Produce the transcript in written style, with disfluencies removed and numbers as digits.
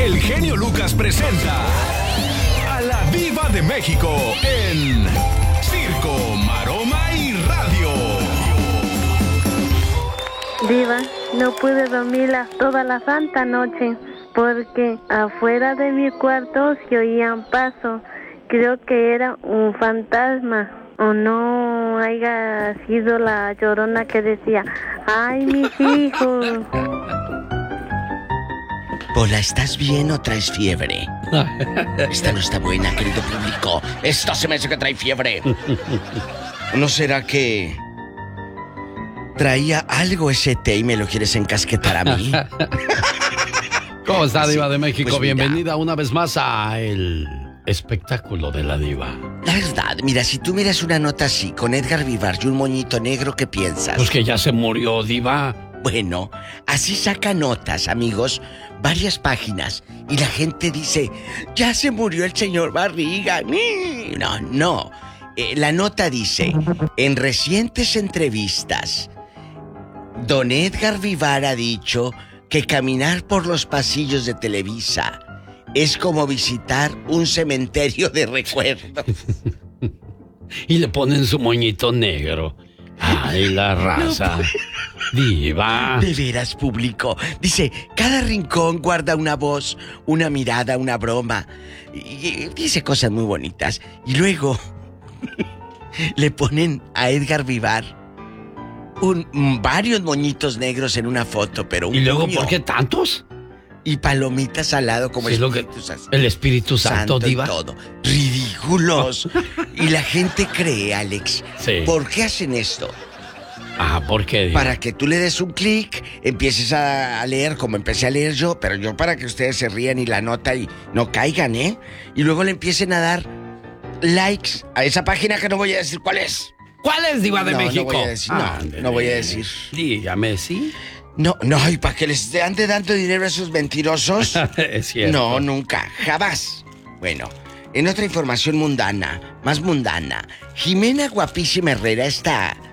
El genio Lucas presenta a la Diva de México en Circo, Maroma y Radio. Diva, no pude dormir toda la santa noche porque afuera de mi cuarto se oían pasos. Creo que era un fantasma o no haya sido la Llorona que decía: ¡ay, mis hijos! Pola, ¿estás bien o traes fiebre? Esta no está buena, querido público. Esto se me hace que trae fiebre. ¿No será que traía algo ese té y me lo quieres encasquetar a mí? ¿Cómo está, Diva de México? Pues bienvenida una vez más a el espectáculo de la Diva. La verdad, mira, si tú miras una nota así, con Edgar Vivar y un moñito negro, ¿qué piensas? Pues que ya se murió, Diva. Bueno, así saca notas, amigos, varias páginas, y la gente dice: ya se murió el señor Barriga. No. La nota dice: en recientes entrevistas, don Edgar Vivar ha dicho que caminar por los pasillos de Televisa es como visitar un cementerio de recuerdos. Y le ponen su moñito negro. Ay, la raza. Diva. De veras, público. Dice: cada rincón guarda una voz, una mirada, una broma. Y dice cosas muy bonitas. Y luego le ponen a Edgar Vivar varios moñitos negros en una foto, pero un ¿Y luego puño. por qué tantos? Y palomitas al lado como Sí, el Espíritu Santo, Diva. Y todo. Ridículos. Y la gente cree, Alex. Sí. ¿Por qué hacen esto? ¿Por qué, Diva? Para que tú le des un clic, empieces a leer como empecé a leer yo, pero yo para que ustedes se rían y la nota y no caigan, ¿eh? Y luego le empiecen a dar likes a esa página que no voy a decir cuál es. ¿Cuál es, Diva de México? No voy a decir, no voy a decir. Dígame, ¿sí? No, y para que les ande dando dinero a esos mentirosos. Es cierto. No, nunca, jamás. Bueno, en otra información mundana, más mundana, Jimena Guapísima Herrera, esta